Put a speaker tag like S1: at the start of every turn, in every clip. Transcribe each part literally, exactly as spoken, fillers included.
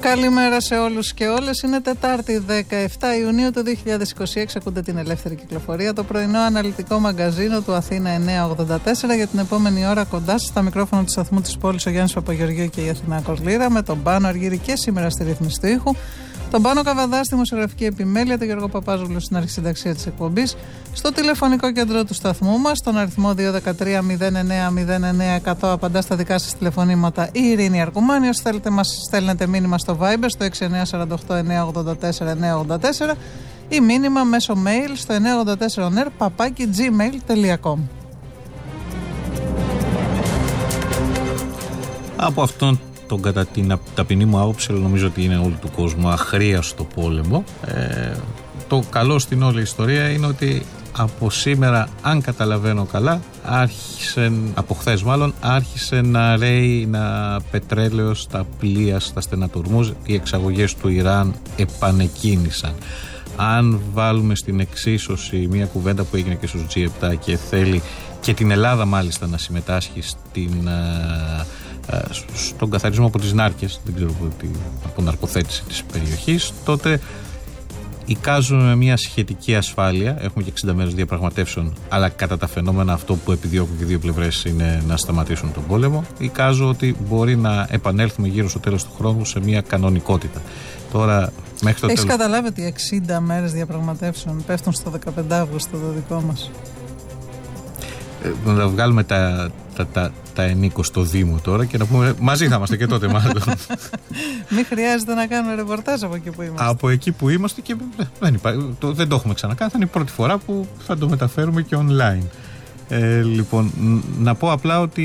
S1: Καλημέρα σε όλους και όλες. Είναι Τετάρτη δεκαεφτά Ιουνίου του δύο χιλιάδες είκοσι έξι. Ακούτε την Ελεύθερη Κυκλοφορία, το πρωινό αναλυτικό μαγκαζίνο του Αθήνα εννιακόσια ογδόντα τέσσερα. Για την επόμενη ώρα κοντά σας στα μικρόφωνα του σταθμού της πόλης ο Γιάννης Παπαγεωργίου και η Αθηνά Κορλήρα, με τον Πάνο Αργύρη και σήμερα στη ρύθμιση του ήχου, τον Πάνο Καβαδά στη δημοσιογραφική επιμέλεια, τον Γιώργο Παπάζογλου στην αρχισυνταξία της εκπομπής, στο τηλεφωνικό κέντρο του σταθμού μας, στον αριθμό δύο ένα τρία μηδέν εννέα μηδέν εννέα εκατό, απαντά στα δικά σας τηλεφωνήματα η Ειρήνη Αρκουμάνη. Όσοι θέλετε, μας στέλνετε μήνυμα στο Viber στο έξι εννέα τέσσερα οκτώ εννέα ογδόντα τέσσερα εννέα ογδόντα τέσσερα ή μήνυμα μέσω mail στο εννέα ογδόντα τέσσερα νερ παπάκι gmail τελεία com.
S2: Από αυτόν τον κατά την ταπεινή μου άποψη, νομίζω ότι είναι όλου του κόσμου αχρίαστο πόλεμο. Ε, το καλό στην όλη ιστορία είναι ότι από σήμερα, αν καταλαβαίνω καλά, άρχισε, από χθες μάλλον, άρχισε να ρέει ένα πετρέλαιο στα πλοία, στα στενατορμούς. Οι εξαγωγές του Ιράν επανεκκίνησαν. Αν βάλουμε στην εξίσωση μια κουβέντα που έγινε και στους τζι επτά και θέλει και την Ελλάδα μάλιστα να συμμετάσχει στην, στον καθαρισμό από τις νάρκες, δεν ξέρω τι, από ναρκοθέτηση της περιοχής, τότε εικάζουμε με μια σχετική ασφάλεια. Έχουμε και εξήντα μέρες διαπραγματεύσεων, αλλά κατά τα φαινόμενα αυτό που επιδιώκουν και οι δύο πλευρές είναι να σταματήσουν τον πόλεμο. Εικάζω ότι μπορεί να επανέλθουμε γύρω στο τέλος του χρόνου σε μια κανονικότητα. Τώρα, μέχρι το
S1: Έχεις
S2: τέλος...
S1: καταλάβει ότι εξήντα μέρες διαπραγματεύσεων πέφτουν στο δεκαπέντε Αυγούστου το δικό μας.
S2: Ε, να βγάλουμε τα, τα, τα, τα ενίκο στο Δήμο τώρα και να πούμε μαζί θα είμαστε και τότε μάλλον.
S1: Μην χρειάζεται να κάνουμε ρεπορτάζ από εκεί που είμαστε.
S2: Από εκεί που είμαστε και δεν, υπά, το, δεν το έχουμε ξανακάνει. Θα είναι η πρώτη φορά που θα το μεταφέρουμε και online. Ε, λοιπόν, να πω απλά ότι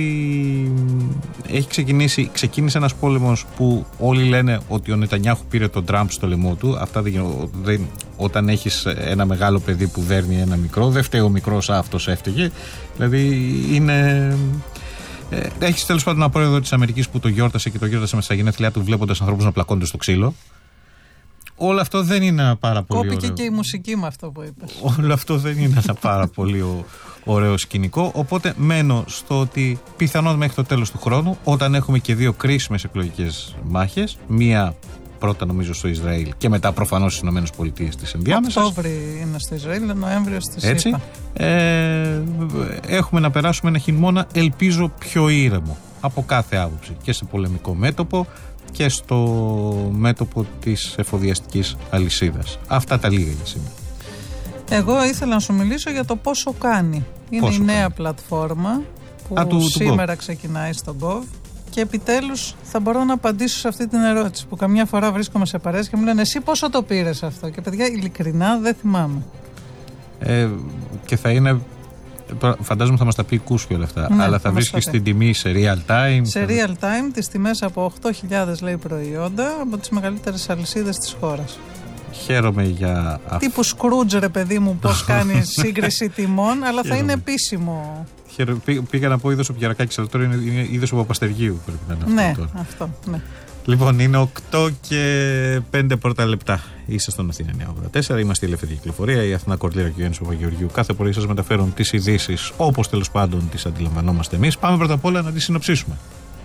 S2: έχει ξεκινήσει, ξεκίνησε ένας πόλεμος που όλοι λένε ότι ο Νετανιάχου πήρε τον Τραμπ στο λαιμό του. Αυτά δεν, δεν, όταν έχεις ένα μεγάλο παιδί που δέρνει ένα μικρό, δεν φταίει ο μικρός, αυτός έφταιγε. Δηλαδή είναι... Ε, έχεις τέλος πάντων ένα πρόεδρο της Αμερικής που το γιόρτασε και το γιόρτασε με στα γενέθλιά του βλέποντας ανθρώπους να πλακώνται στο ξύλο. Όλο αυτό δεν είναι ένα πάρα πολύ
S1: Κόπηκε
S2: ωραίο.
S1: και η μουσική με αυτό που είπες.
S2: Όλο αυτό δεν είναι ένα πάρα πολύ ωραίο σκηνικό. Οπότε μένω στο ότι πιθανόν μέχρι το τέλος του χρόνου, όταν έχουμε και δύο κρίσιμες εκλογικές μάχες, μία πρώτα νομίζω στο Ισραήλ και μετά προφανώς στις ΗΠΑ της ενδιάμεσας.
S1: Οκτώβρη είναι στο Ισραήλ, Νοέμβριο στη ΣΥΠΑ.
S2: Έτσι. Ε, έχουμε να περάσουμε ένα χειμώνα, ελπίζω, πιο ήρεμο από κάθε άποψη και σε πολεμικό μέτωπο και στο μέτωπο της εφοδιαστικής αλυσίδας. Αυτά τα λίγα για σήμερα.
S1: Εγώ ήθελα να σου μιλήσω για το πόσο κάνει. Είναι
S2: πόσο
S1: η νέα
S2: κάνει.
S1: πλατφόρμα που
S2: Α, του,
S1: σήμερα
S2: του
S1: ξεκινάει στον Gov και επιτέλους θα μπορώ να απαντήσω σε αυτή την ερώτηση που καμιά φορά βρίσκομαι σε παρέες και μου λένε εσύ πόσο το πήρες αυτό, και παιδιά ειλικρινά δεν θυμάμαι.
S2: Ε, και θα είναι... Φαντάζομαι θα μας τα πει Κούσπη όλα αυτά,
S1: ναι,
S2: αλλά θα βρίσκεις την τιμή σε real time.
S1: Σε real time τις τιμές από οκτώ χιλιάδες λέει προϊόντα από τις μεγαλύτερες αλυσίδες της χώρας.
S2: Χαίρομαι για αυτό.
S1: Τύπου Scrooge ρε παιδί μου, πώς κάνει σύγκριση τιμών, αλλά θα είναι επίσημο.
S2: Χαίρομαι. Πήγα να πω είδος ο Πιερακάκης, αλλά τώρα είναι, είναι είδος ο Παπαστεργίου. Πρέπει να είναι αυτό.
S1: Ναι,
S2: τώρα.
S1: αυτό, ναι.
S2: Λοιπόν, είναι οκτώ και πέντε πρώτα λεπτά. Είστε στον Αθήνα εννιακόσια ογδόντα τέσσερα, είμαστε η Ελεύθερη Κυκλοφορία. Η Αθηνά Κορλήρα και ο Γιάννης Παπαγεωργίου κάθε πρωί σας μεταφέρουν τις ειδήσεις όπως τέλος πάντων τις αντιλαμβανόμαστε εμείς. Πάμε πρώτα απ' όλα να τις συνοψίσουμε.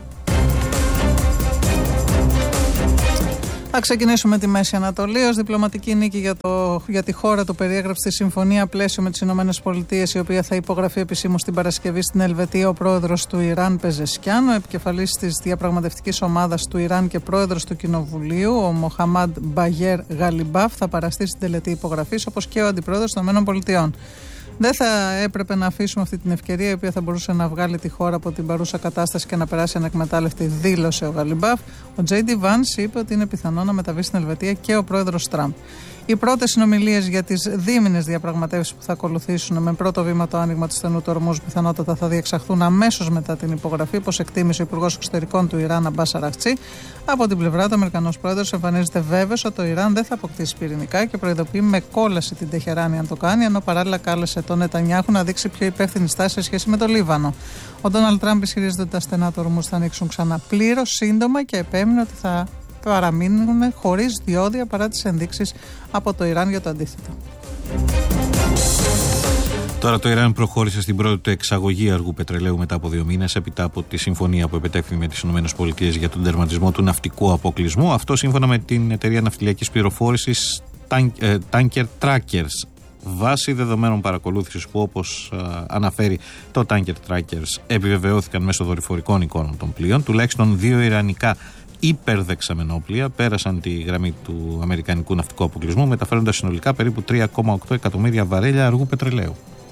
S1: Θα ξεκινήσουμε με τη Μέση Ανατολή. Ως διπλωματική νίκη για, το, για τη χώρα του περιέγραψε τη συμφωνία πλαίσιο με τις Ηνωμένες Πολιτείες, η οποία θα υπογραφεί επισήμως την Παρασκευή στην Ελβετία ο πρόεδρος του Ιράν Πεζεσκιάν, ο επικεφαλής της διαπραγματευτικής ομάδας του Ιράν και πρόεδρος του Κοινοβουλίου, ο Μοχαμάντ Μπαγέρ Γαλιμπάφ, θα παραστεί στην τελετή υπογραφής, όπως και ο αντιπρόεδρος των ΗΠΑ. Δεν θα έπρεπε να αφήσουμε αυτή την ευκαιρία, η οποία θα μπορούσε να βγάλει τη χώρα από την παρούσα κατάσταση και να περάσει ανεκμετάλλευτη, δήλωσε ο Γαλιμπάφ. Ο Τζέι Ντι Vance είπε ότι είναι πιθανό να μεταβεί στην Ελβετία και ο πρόεδρος Τραμπ. Οι πρώτες συνομιλίες για τις δίμηνες διαπραγματεύσεις που θα ακολουθήσουν, με πρώτο βήμα το άνοιγμα του στενού του Ορμούζ, πιθανότατα θα διεξαχθούν αμέσως μετά την υπογραφή, όπως εκτίμησε ο Υπουργός Εξωτερικών του Ιράν, Αμπάς Αραχτσί. Από την πλευρά του, ο Αμερικανός πρόεδρος εμφανίζεται βέβαιος ότι το Ιράν δεν θα αποκτήσει πυρηνικά και προειδοποιεί με κόλαση την Τεχεράνη αν το κάνει, ενώ παράλληλα κάλεσε τον Νετανιάχου να δείξει πιο υπεύθυνη στάση σε σχέση με το Λίβανο. Ο Ντόναλντ Τραμπ ισχυρίζεται ότι τα στενά του Ορμούζ θα ανοίξουν ξανά πλήρως σύντομα και επέμεινε ότι θα παραμείνουν χωρίς διόδια παρά τις ενδείξεις από το Ιράν για το αντίθετο.
S2: Τώρα το Ιράν προχώρησε στην πρώτη του εξαγωγή αργού πετρελαίου μετά από δύο μήνες, έπειτα από τη συμφωνία που επετέφθη με τις ΗΠΑ για τον τερματισμό του ναυτικού αποκλεισμού. Αυτό σύμφωνα με την εταιρεία ναυτιλιακής πληροφόρησης Tanker Trackers. Βάσει δεδομένων παρακολούθησης που, όπως α, αναφέρει το Tanker Trackers, επιβεβαιώθηκαν μέσω δορυφορικών εικόνων των πλοίων, τουλάχιστον δύο ιρανικά υπερδεξαμενόπλοια πέρασαν τη γραμμή του αμερικανικού ναυτικού αποκλεισμού, μεταφέροντας συνολικά περίπου τρία κόμμα οκτώ εκατομμύρια βαρέλια αργού πετρελαίου.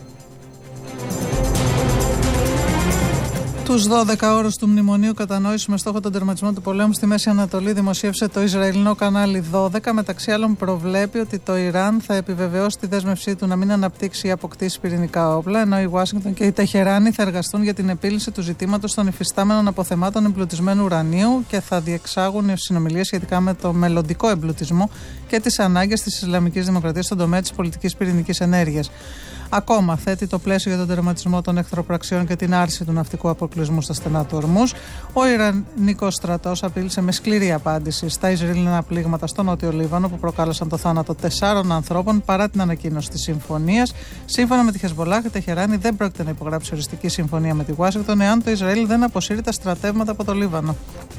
S1: Τους δώδεκα όρους του Μνημονίου Κατανόησης με στόχο τον τερματισμό του πολέμου στη Μέση Ανατολή δημοσίευσε το Ισραηλινό κανάλι δώδεκα. Μεταξύ άλλων, προβλέπει ότι το Ιράν θα επιβεβαιώσει τη δέσμευσή του να μην αναπτύξει ή αποκτήσει πυρηνικά όπλα, ενώ η Ουάσιγκτον και η Τεχεράνη θα εργαστούν για την επίλυση του ζητήματος των υφιστάμενων αποθεμάτων εμπλουτισμένου ουρανίου και θα διεξάγουν συνομιλίες σχετικά με το μελλοντικό εμπλουτισμό και τις ανάγκες της Ισλαμικής Δημοκρατίας στον τομέα της πολιτικής πυρηνικής ενέργειας. Ακόμα θέτει το πλαίσιο για τον τερματισμό των εχθροπραξιών και την άρση του ναυτικού αποκλεισμού στα στενά του Ορμούζ. Ο Ιρανικός στρατός απείλησε με σκληρή απάντηση στα Ισραηλινά πλήγματα στο Νότιο Λίβανο που προκάλεσαν το θάνατο τεσσάρων ανθρώπων παρά την ανακοίνωση της συμφωνίας. Σύμφωνα με τη Χεσμολάχ, η Τεχεράνη δεν πρόκειται να υπογράψει οριστική συμφωνία με τη Ουάσιγκτον εάν το Ισραήλ δεν αποσύρει τα στρατεύματα από το Λίβανο.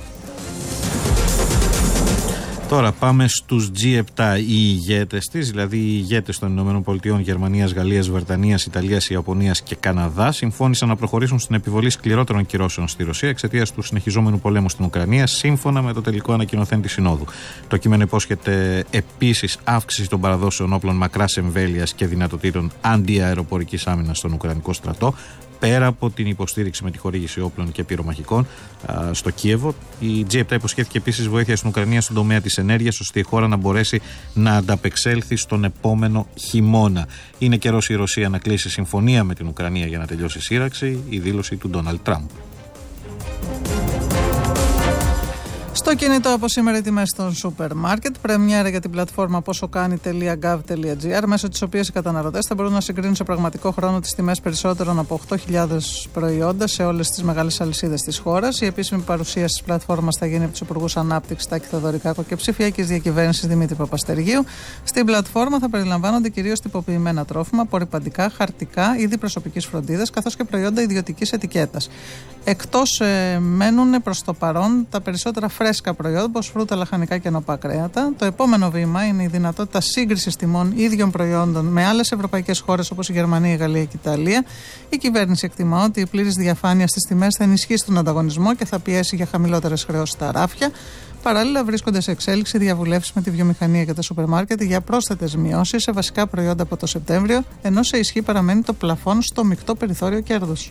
S2: Τώρα πάμε στους τζι επτά. Οι ηγέτες της, δηλαδή οι ηγέτες των ΗΠΑ, Γερμανίας, Γαλλίας, Βρετανίας, Ιταλίας, Ιαπωνίας και Καναδά, συμφώνησαν να προχωρήσουν στην επιβολή σκληρότερων κυρώσεων στη Ρωσία εξαιτίας του συνεχιζόμενου πολέμου στην Ουκρανία, σύμφωνα με το τελικό ανακοινωθέν της Συνόδου. Το κείμενο υπόσχεται επίσης αύξηση των παραδόσεων όπλων μακράς εμβέλειας και δυνατοτήτων αντιαεροπορικής άμυνας στον Ουκρανικό στρατό. Πέρα από την υποστήριξη με τη χορήγηση όπλων και πυρομαχικών α, στο Κίεβο, η τζι επτά υποσχέθηκε επίσης βοήθεια στην Ουκρανία στον τομέα της ενέργειας, ώστε η χώρα να μπορέσει να ανταπεξέλθει στον επόμενο χειμώνα. Είναι καιρός η Ρωσία να κλείσει συμφωνία με την Ουκρανία για να τελειώσει η σύραξη, η δήλωση του Ντόναλντ Τραμπ.
S1: Στο κινητό από σήμερα οι τιμές των σούπερ μάρκετ. Πρεμιέρα για την πλατφόρμα ποσοκάνη τελεία γκοβ τελεία τζι άρ, μέσω της οποίας οι καταναλωτές θα μπορούν να συγκρίνουν σε πραγματικό χρόνο τις τιμές περισσότερων από οκτώ χιλιάδες προϊόντα σε όλες τις μεγάλες αλυσίδες της χώρας. Η επίσημη παρουσίαση της πλατφόρμας θα γίνει από τους Υπουργούς Ανάπτυξης Τάκη Θεοδωρικάκο και Ψηφιακής Διακυβέρνησης Δημήτρη Παπαστεργίου. Στην πλατφόρμα θα περιλαμβάνονται κυρίως τυποποιημένα τρόφιμα, απορρυπαντικά, χαρτικά, είδη προσωπικής φροντίδας καθώς και προϊόντα ιδιωτικής ετικέτας. Εκτός ε, μένουν προς το παρόν τα περισσότερα φρέσκα προϊόντα όπως φρούτα, λαχανικά και νοπά κρέατα. Το επόμενο βήμα είναι η δυνατότητα σύγκρισης τιμών ίδιων προϊόντων με άλλες ευρωπαϊκές χώρες όπως η Γερμανία, η Γαλλία και η Ιταλία. Η κυβέρνηση εκτιμά ότι η πλήρης διαφάνεια στις τιμές θα ενισχύσει τον ανταγωνισμό και θα πιέσει για χαμηλότερες χρεώσεις στα ράφια. Παράλληλα, βρίσκονται σε εξέλιξη διαβουλεύσεις με τη βιομηχανία και τα σούπερ μάρκετ για πρόσθετες μειώσεις σε βασικά προϊόντα από το Σεπτέμβριο, ενώ σε ισχύ παραμένει το πλαφόν στο μεικτό περιθώριο κέρδους.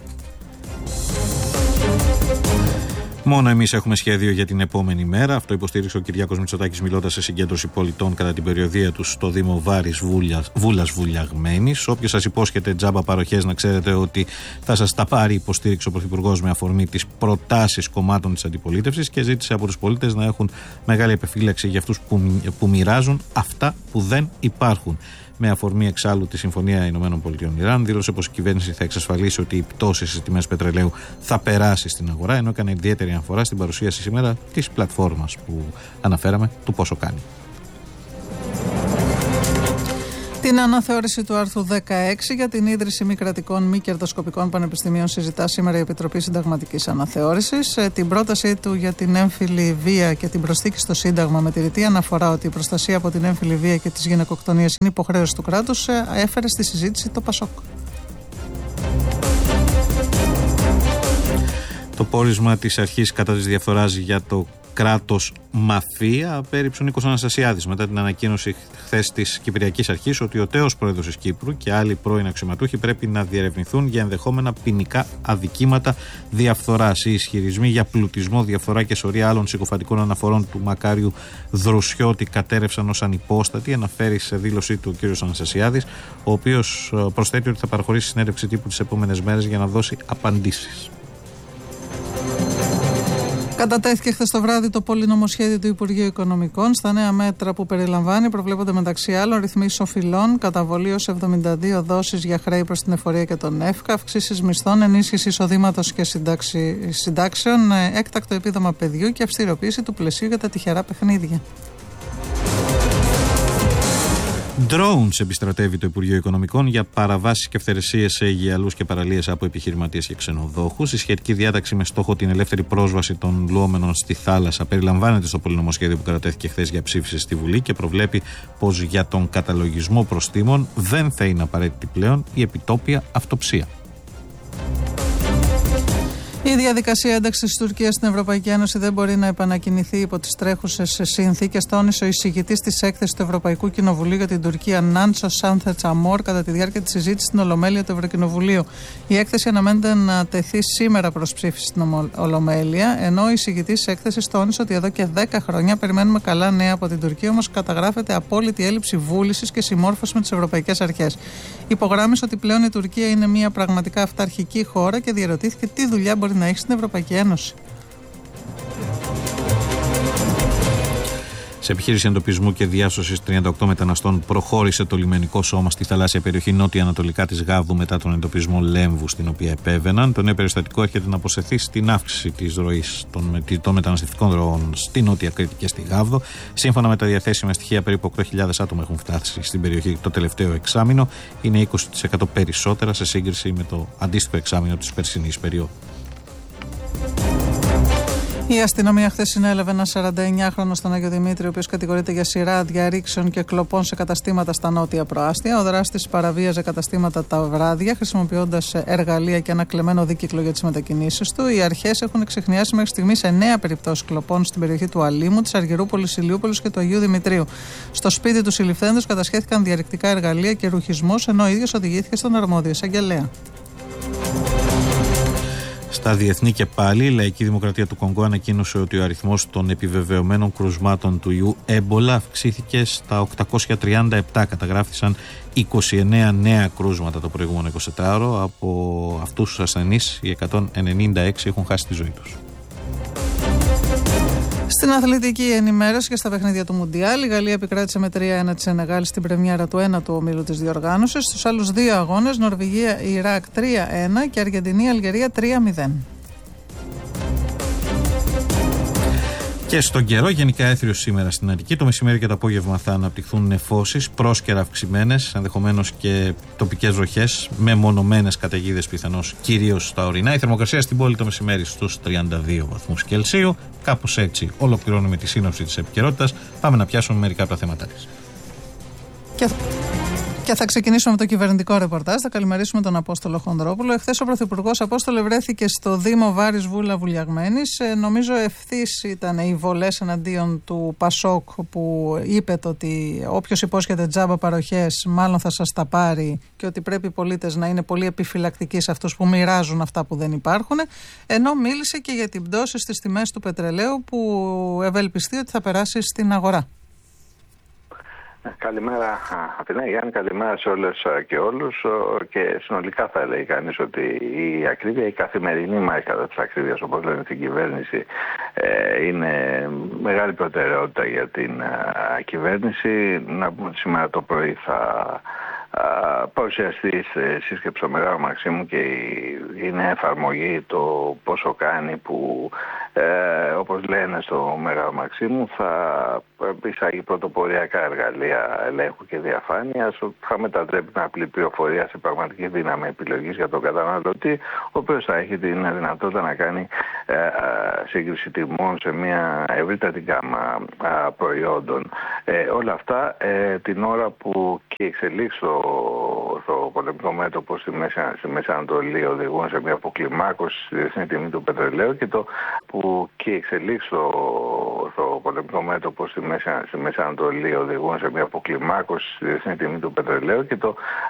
S2: Μόνο εμείς έχουμε σχέδιο για την επόμενη μέρα. Αυτό υποστήριξε ο Κυριάκος Μητσοτάκης μιλώντας σε συγκέντρωση πολιτών κατά την περιοδεία του στο Δήμο Βάρης Βούλας Βουλιαγμένης. Όποιος σας υπόσχεται τζάμπα παροχές, να ξέρετε ότι θα σας τα πάρει υποστήριξη ο Πρωθυπουργός με αφορμή τις προτάσεις κομμάτων της αντιπολίτευσης και ζήτησε από τους πολίτες να έχουν μεγάλη επιφύλαξη για αυτούς που, που μοιράζουν αυτά που δεν υπάρχουν. Με αφορμή εξάλλου τη Συμφωνία Ηνωμένων Πολιτειών Ιράν, δήλωσε πως η κυβέρνηση θα εξασφαλίσει ότι η πτώση στις τιμές πετρελαίου θα περάσει στην αγορά, ενώ έκανε ιδιαίτερη αναφορά στην παρουσίαση σήμερα της πλατφόρμας που αναφέραμε, του πόσο κάνει.
S1: Την αναθεώρηση του άρθρου δεκαέξι για την ίδρυση μη κρατικών μη κερδοσκοπικών πανεπιστημίων συζητά σήμερα η Επιτροπή Συνταγματικής Αναθεώρησης. Την πρότασή του για την έμφυλη βία και την προσθήκη στο Σύνταγμα με τη ρητή αναφορά ότι η προστασία από την έμφυλη βία και τις γυναικοκτονίες είναι υποχρέωση του κράτους έφερε στη συζήτηση το ΠΑΣΟΚ.
S2: Το πόρισμα της αρχής κατά της διαφθοράς για το κράτος μαφία απέρριψε ο Νίκος Αναστασιάδης μετά την ανακοίνωση χθες της Κυπριακής Αρχής ότι ο τέος πρόεδρος της Κύπρου και άλλοι πρώην αξιωματούχοι πρέπει να διερευνηθούν για ενδεχόμενα ποινικά αδικήματα διαφθοράς. Οι ισχυρισμοί για πλουτισμό, διαφθορά και σωρία άλλων συκοφαντικών αναφορών του Μακάριου Δροσιώτη κατέρευσαν ως ανυπόστατοι, αναφέρει σε δήλωσή του ο κ. Αναστασιάδης, ο οποίος προσθέτει ότι θα παραχωρήσει συνέντευξη τύπου τις επόμενες μέρες για να δώσει απαντήσεις.
S1: Κατατέθηκε χθες το βράδυ το πολυνομοσχέδιο του Υπουργείου Οικονομικών. Στα νέα μέτρα που περιλαμβάνει προβλέπονται μεταξύ άλλων ρυθμίσεις οφειλών, καταβολή ως εβδομήντα δύο δόσεις για χρέη προς την εφορία και τον ΕΦΚΑ, αυξήσεις μισθών, ενίσχυση εισοδήματος και συντάξη, συντάξεων, έκτακτο επίδομα παιδιού και αυστηροποίηση του πλαισίου για τα τυχερά παιχνίδια.
S2: Drones επιστρατεύει το Υπουργείο Οικονομικών για παραβάσεις και αυθαιρεσίες σε γυαλούς και παραλίες από επιχειρηματίες και ξενοδόχους. Η σχετική διάταξη με στόχο την ελεύθερη πρόσβαση των λουόμενων στη θάλασσα περιλαμβάνεται στο πολυνομοσχέδιο που κατατέθηκε χθες για ψήφιση στη Βουλή και προβλέπει πως για τον καταλογισμό προστίμων δεν θα είναι απαραίτητη πλέον η επιτόπια αυτοψία.
S1: Η διαδικασία ένταξης της Τουρκίας στην Ευρωπαϊκή Ένωση δεν μπορεί να επανακινηθεί υπό τις τρέχουσες συνθήκες, τόνισε ο εισηγητής της έκθεσης του Ευρωπαϊκού Κοινοβουλίου για την Τουρκία, Νάντσο Σάνθε Τσαμόρ, κατά τη διάρκεια της συζήτησης στην Ολομέλεια του Ευρωκοινοβουλίου. Η έκθεση αναμένεται να τεθεί σήμερα προς ψήφιση στην Ολομέλεια, ενώ ο εισηγητής της έκθεσης τόνισε ότι εδώ και δέκα χρόνια περιμένουμε καλά νέα από την Τουρκία, όμως καταγράφεται απόλυτη έλλειψη βούλησης και συμμόρφωση με τις ευρωπαϊκές αρχές. Υπογράμμισε ότι πλέον η Τουρκία είναι μια πραγματικά αυταρχική χώρα και διερωτήθηκε τι δουλειά μπορεί να έχει στην Ευρωπαϊκή Ένωση.
S2: Σε επιχείρηση εντοπισμού και διάσωσης τριάντα οκτώ μεταναστών προχώρησε το λιμενικό σώμα στη θαλάσσια περιοχή νότια-ανατολικά της Γάβδου μετά τον εντοπισμό λέμβου στην οποία επέβαιναν. Το νέο περιστατικό έρχεται να αποσευθεί στην αύξηση της ροής των, των μεταναστευτικών ροών στη Νότια Κρήτη και στη Γάβδο. Σύμφωνα με τα διαθέσιμα στοιχεία, περίπου οκτώ χιλιάδες άτομα έχουν φτάσει στην περιοχή το τελευταίο εξάμηνο. Είναι είκοσι τοις εκατό περισσότερα σε σύγκριση με το αντίστοιχο εξάμηνο της περσινής περίοδου.
S1: Η αστυνομία χθες συνέλαβε ένα σαρανταεννιάχρονο στον Άγιο Δημήτρη, ο οποίος κατηγορείται για σειρά διαρρήξεων και κλοπών σε καταστήματα στα νότια προάστια. Ο δράστης παραβίαζε καταστήματα τα βράδια, χρησιμοποιώντας εργαλεία και ένα κλεμμένο δίκυκλο για τις μετακινήσεις του. Οι αρχές έχουν εξεχνιάσει μέχρι στιγμής εννέα περιπτώσεις κλοπών στην περιοχή του Αλήμου, της Αργυρούπολης, Ηλιούπολης και του Αγίου Δημητρίου. Στο σπίτι του συλληφθέντος κατασχέθηκαν διαρρηκτικά εργαλεία και ρουχισμός, ενώ ο ίδιος οδηγήθηκε στον αρμόδιο εισαγγελέα.
S2: Στα διεθνή και πάλι, η Λαϊκή Δημοκρατία του Κονγκό ανακοίνωσε ότι ο αριθμός των επιβεβαιωμένων κρουσμάτων του ιού έμπολα αυξήθηκε στα οκτακόσια τριάντα επτά. Καταγράφησαν είκοσι εννέα νέα κρούσματα το προηγούμενο εικοσιτετράωρο. Από αυτούς τους ασθενείς, οι εκατόν ενενήντα έξι έχουν χάσει τη ζωή τους.
S1: Στην αθλητική ενημέρωση και στα παιχνίδια του Μουντιάλ, η Γαλλία επικράτησε με τρία ένα τη Σενεγάλη στην πρεμιέρα του ένατου ομίλου της διοργάνωσης. Στους άλλους δύο αγώνες, Νορβηγία-Ιράκ τρία ένα και Αργεντινή-Αλγερία τρία μηδέν.
S2: Και στον καιρό, γενικά έθριος σήμερα στην Αττική. Το μεσημέρι και το απόγευμα θα αναπτυχθούν νεφώσεις, πρόσκαιρα αυξημένες, ενδεχομένως και τοπικές βροχές, με μονομένες καταιγίδες πιθανώς, κυρίως στα ορεινά. Η θερμοκρασία στην πόλη το μεσημέρι στους τριάντα δύο βαθμούς Κελσίου. Κάπως έτσι ολοκληρώνουμε τη σύνοψη της επικαιρότητας. Πάμε να πιάσουμε μερικά από τα θέματα της.
S1: Και... Και θα ξεκινήσουμε με το κυβερνητικό ρεπορτάζ. Θα καλημερίσουμε τον Απόστολο Χονδρόπουλο. Εχθές ο Πρωθυπουργός Απόστολε βρέθηκε στο Δήμο Βάρης Βούλα Βουλιαγμένης. Ε, νομίζω ευθύς ήταν οι βολές εναντίον του Πασόκ, που είπε το ότι όποιος υπόσχεται τζάμπα παροχές μάλλον θα σας τα πάρει και ότι πρέπει οι πολίτες να είναι πολύ επιφυλακτικοί σε αυτούς που μοιράζουν αυτά που δεν υπάρχουν. Ενώ μίλησε και για την πτώση στις τιμές του πετρελαίου που ευελπιστεί ότι θα περάσει στην αγορά.
S3: Καλημέρα Αθηνά, Γιάννη, καλημέρα σε όλες και όλους. Και συνολικά θα λέει κανείς ότι η ακρίβεια, η καθημερινή μάχη της ακρίβειας, όπως λένε στην κυβέρνηση, είναι μεγάλη προτεραιότητα για την κυβέρνηση. Να πούμε ότι σήμερα το πρωί θα παρουσιαστεί σε σύσκεψη στο Μεγάλο Μαξίμου και η νέα εφαρμογή, το πόσο κάνει, που ε, όπως λένε στο Μεγάλο Μαξίμου θα εισάγει πρωτοποριακά εργαλεία ελέγχου και διαφάνειας, θα μετατρέπει την απλή πληροφορία σε πραγματική δύναμη επιλογής για τον καταναλωτή, ο οποίος θα έχει την δυνατότητα να κάνει ε, σύγκριση τιμών σε μια ευρύτατη γκάμα προϊόντων. Ε, όλα αυτά ε, την ώρα που και εξελίξει το στο πολεμικό μέτωπο στη Μέση, στη Μέση Ανατολή οδηγούν σε μια αποκλιμάκωση στη διεθνή τιμή του πετρελαίου, και το που και οι εξελίξεις στο, στο πολεμικό μέτωπο στη Μέση, στη Μέση Ανατολή οδηγούν σε μια αποκλιμάκωση στη διεθνή τιμή του πετρελαίου, και το